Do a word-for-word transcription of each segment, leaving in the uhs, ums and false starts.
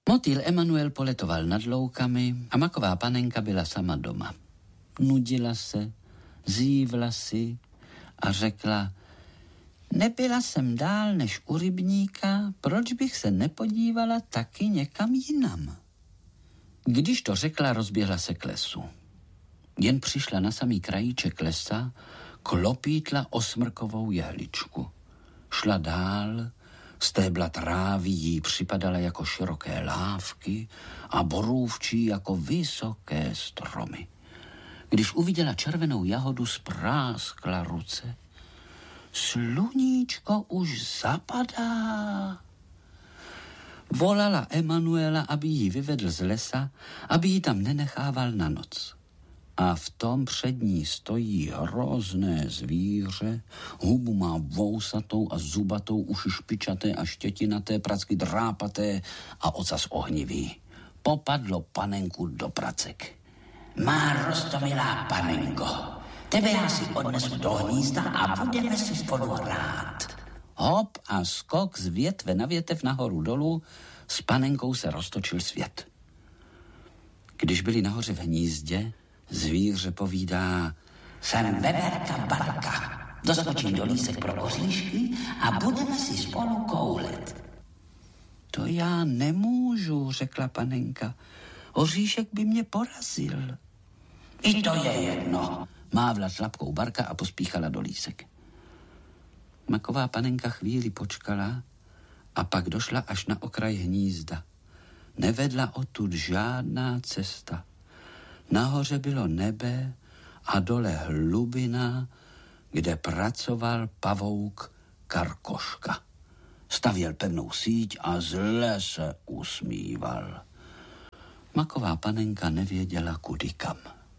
Motýl Emanuel poletoval nad loukami a maková panenka byla sama doma. Nudila se, zívla si a řekla: nebyla jsem dál než u rybníka, proč bych se nepodívala taky někam jinam? Když to řekla, rozběhla se k lesu. Jen přišla na samý krajíček lesa, klopítla osmrkovou jehličku. Šla dál, stébla trávy jí připadala jako široké lávky a borůvčí jako vysoké stromy. Když uviděla červenou jahodu, spráskla ruce. Sluníčko už zapadá. Volala Emanuela, aby ji vyvedl z lesa, aby ji tam nenechával na noc. A v tom před ní stojí hrozné zvíře, hubu má vousatou a zubatou, uši špičaté a štětinaté, pracky drápaté a ocas ohnivý. Popadlo panenku do pracek. Má roztomilá panenko, tebe já si odnesu do hnízda a budeme si spolu hrát. Hop a skok z větve na větev nahoru dolů, s panenkou se roztočil svět. Když byli nahoře v hnízdě, zvíře povídá: jsem veverka Barka, doskočím do lísek pro oříšky a budeme si spolu koulet. To já nemůžu, řekla panenka. Oříšek by mě porazil. I to je jedno, mávla tlapkou Barka a pospíchala do lísek. Maková panenka chvíli počkala a pak došla až na okraj hnízda. Nevedla odtud žádná cesta. Nahoře bylo nebe a dole hlubina, kde pracoval pavouk Karkoška. Stavěl pevnou síť a zle se usmíval. Maková panenka nevěděla kudy kam.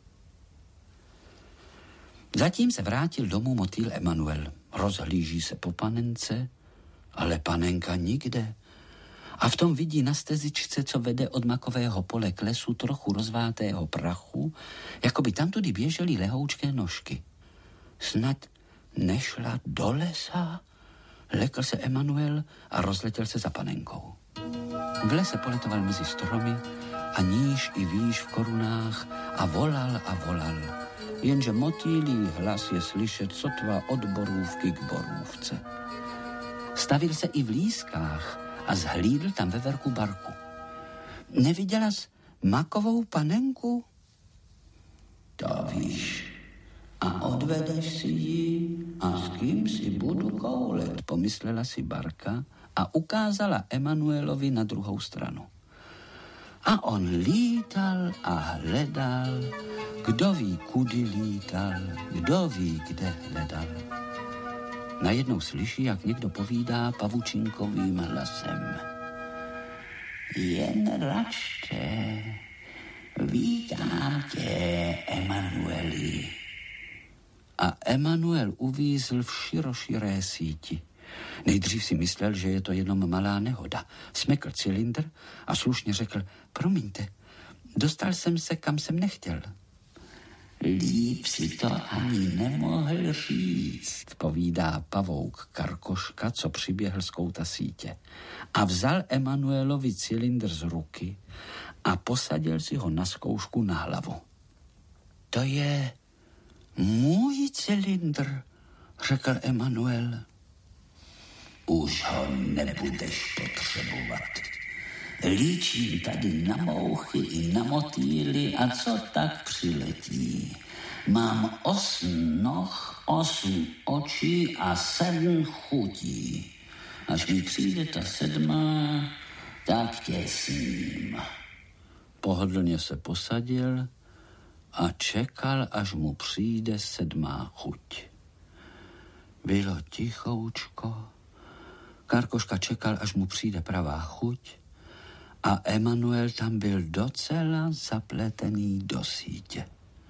Zatím se vrátil domů motýl Emanuel. Rozhlíží se po panence, ale panenka nikde. A v tom vidí na stezičce, co vede od makového pole k lesu, trochu rozvátého prachu, jako by tamtudy běžely lehoučké nožky. Snad nešla do lesa? Lekl se Emanuel a rozletěl se za panenkou. V lese poletoval mezi stromy a níž i výš v korunách a volal a volal. Jenže motýlí hlas je slyšet sotva od borůvky k borůvce. Stavil se i v lískách a zhlídl tam veverku Barku. Neviděla jsi makovou panenku? To víš. A odvedeš si ji a s kým si budu koulet, pomyslela si Barka a ukázala Emanuelovi na druhou stranu. A on lítal a hledal, kdo ví, kudy lítal, kdo ví, kde hledal. Najednou slyší, jak někdo povídá pavučinkovým hlasem. Jen račte, vítám tě, Emanueli. A Emanuel uvízl v široširé síti. Nejdřív si myslel, že je to jenom malá nehoda. Smekl cylindr a slušně řekl: promiňte, dostal jsem se, kam jsem nechtěl. Líp si to ani nemohl říct, povídá pavouk Karkoška, co přiběhl z kouta sítě. A vzal Emanuelovi cylindr z ruky a posadil si ho na zkoušku na hlavu. To je můj cylindr, řekl Emanuel. Už ho nebudeš potřebovat. Líčím tady na mouchy i na motýly a co tak přiletí. Mám osm noh, osm očí a sedm chutí. Až mi přijde ta sedmá, tak tě sním. Pohodlně se posadil a čekal, až mu přijde sedmá chuť. Bylo tichoučko. Karkoška čekal, až mu přijde pravá chuť, a Emanuel tam byl docela zapletený do sítě.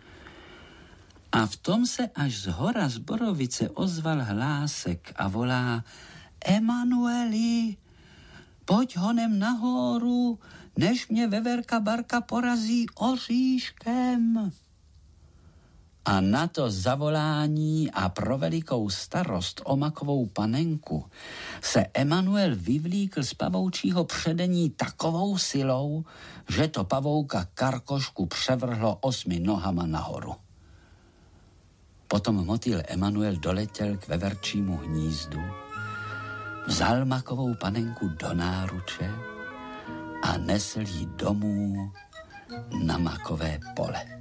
A v tom se až z hora z borovice ozval hlásek a volá: Emanueli, pojď honem nahoru, než mě veverka Barka porazí oříškem. A na to zavolání a pro velikou starost o makovou panenku se Emanuel vyvlíkl z pavoučího předení takovou silou, že to pavouka Karkošku převrhlo osmi nohama nahoru. Potom motýl Emanuel doletěl k veverčímu hnízdu, vzal makovou panenku do náruče a nesl ji domů na makové pole.